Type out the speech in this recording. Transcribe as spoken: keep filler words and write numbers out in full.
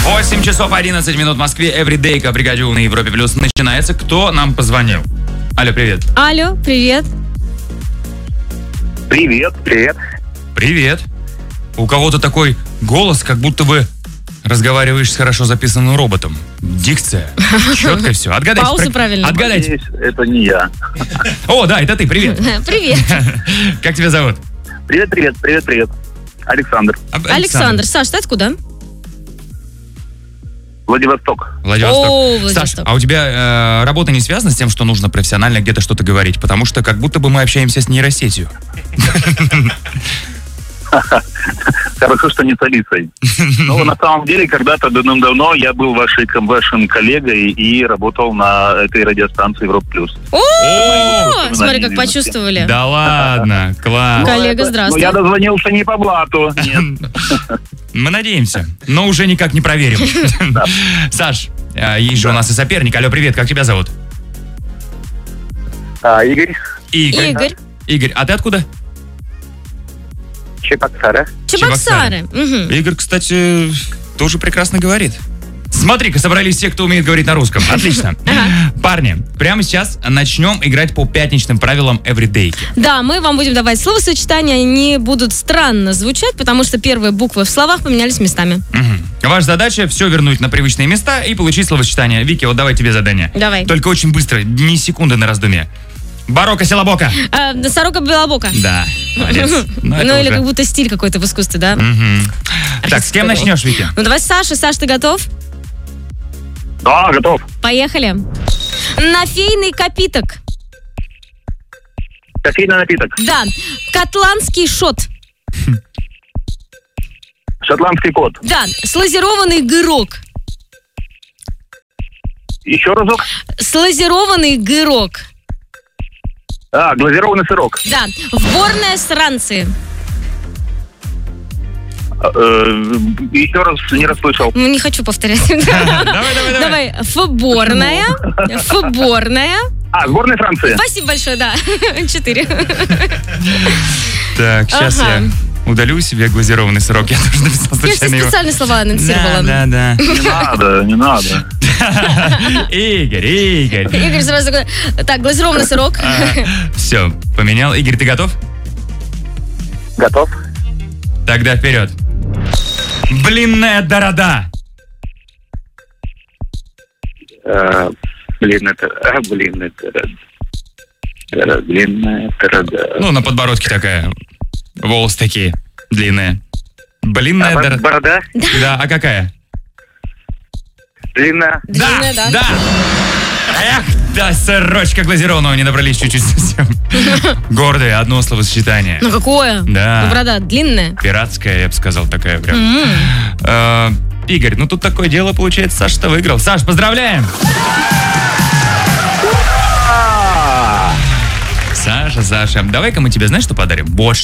восемь часов одиннадцать минут в Москве. Everyday по бригаде У на Европе Плюс начинается. Кто нам позвонил? Алло, привет. Алло, привет. Привет, привет. Привет. У кого-то такой голос, как будто бы разговариваешь с хорошо записанным роботом. Дикция. Четко все. Отгадайте. Пауза про... правильно. Отгадайте. Надеюсь, это не я. О, да, это ты. Привет. Привет. Как тебя зовут? Привет, привет, привет, привет. Александр. Об- Александр. Саш, ты откуда? Владивосток. Владивосток. О, Владивосток. Саш, а у тебя э, работа не связана с тем, что нужно профессионально где-то что-то говорить? Потому что как будто бы мы общаемся с нейросетью. Хорошо, что не с Алисой. Ну, на самом деле, когда-то давно-давно я был вашей, вашим коллегой и работал на этой радиостанции Европа Плюс. О, смотри, как почувствовали. Да ладно, класс. Коллега, Но здравствуй. я дозвонился не по блату. Нет. Мы надеемся, но уже никак не проверим. Саш, э, есть же у нас и соперник. Алло, привет, как тебя зовут? А, Игорь. Игорь. Игорь. Игорь, а ты откуда? Чебоксары. Чебоксары. Мгм. Игорь, кстати, тоже прекрасно говорит. Смотри-ка, собрались все, кто умеет говорить на русском. Отлично. Парни, прямо сейчас начнем играть по пятничным правилам Everyday. Да, мы вам будем давать словосочетания, они будут странно звучать, потому что первые буквы в словах поменялись местами. Мгм. Ваша задача все вернуть на привычные места и получить словосочетание. Вики, вот давай тебе задание. Давай. Только очень быстро, ни секунды на раздумье. Барока Силабока. А, сорока белобока. Да, молодец. Ну, это или уже. как будто стиль какой-то в искусстве, да? Мгм. Так, с кем начнешь, Вики? Ну, давай с Сашей. Саш, ты готов? Да, готов. Поехали. Нафейный капиток. Кофейный напиток. Да. Котланский шот. Шотландский кот. Да. Слазированный гырок. Еще разок. Слазированный гырок. А, глазированный сырок. Да. Вборная с ранцы. А, э, еще раз не расслышал. Ну, не хочу повторять. Давай, давай, давай. Давай. Фборная. Фборная. А, сборная Франции. Спасибо большое, да. Четыре. Так, сейчас Ага. я удалю себе глазированный сырок. Я тоже написал Я все случайно его. специальные слова анонсировала. Да, да, Не надо, не надо. да. Игорь, Игорь. Игорь сразу такой, так, глазированный сырок. Все, поменял. Игорь, ты готов? Готов. Тогда вперед. Блинная дорода. Э, блин, это... а, блин, это... э, Блин, это... Ну, на подбородке такая. Волосы такие длинные. Блинная А, дорода. борода? Да, а какая? Длинная. Длинная, да. Да! Эх, да, сырочка глазированного не набрались чуть-чуть совсем. Гордое одно словосочетание. Ну какое? Да. Ну, борода длинная. Пиратская, я бы сказал, такая прям. М. Э, Игорь, ну тут такое дело, получается, Саша-то выиграл. Саш, поздравляем! Саша, Саша, давай-ка мы тебе, знаешь, что подарим? Вот что.